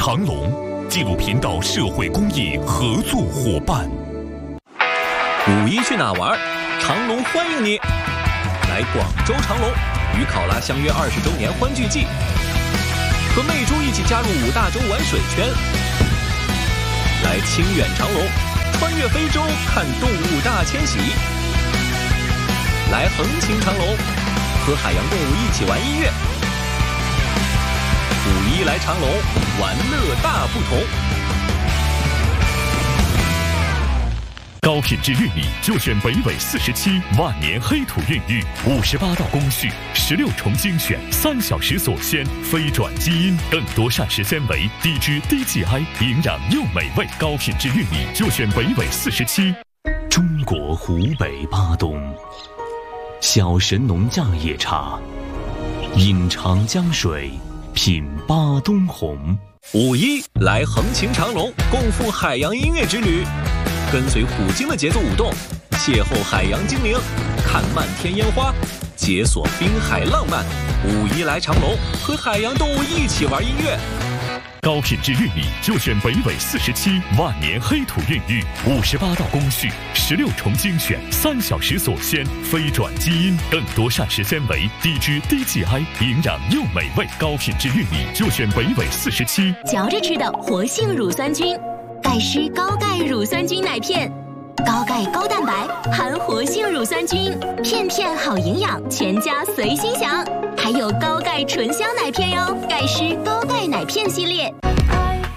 长隆，纪录频道社会公益合作伙伴。 五一去哪玩？长隆欢迎你！来广州长隆，与考拉相约20周年欢聚季，和魅猪一起加入5大洲玩水圈。来清远长隆，穿越非洲看动物大迁徙。来横琴长隆，和海洋动物一起玩音乐。五一来长隆，玩乐大不同。 高品质玉米就选北纬47万年黑土孕育，58道工序，16重精选，3小时锁鲜，非转基因，更多膳食纤维，低脂低 GI， 营养又美味。高品质玉米就选北纬47。中国湖北巴东，小神农榨野茶，饮长江水，品巴东红。 五一来横琴长隆，共赴海洋音乐之旅。跟随虎鲸的节奏舞动，邂逅海洋精灵，看漫天烟花，解锁滨海浪漫。五一来长隆，和海洋动物一起玩音乐。 高品质玉米就选北纬47万年黑土孕育，58道工序，16重精选，3小时锁鲜，非转基因，更多膳食纤维，低脂低 GI， 营养又美味。高品质玉米就选北纬47。 嚼着吃的活性乳酸菌，钙湿高钙乳酸菌奶片，高钙高蛋白，含活性乳酸菌，片片好营养，全家随心享。还有高钙醇香奶片哟，钙湿高钙奶片系列。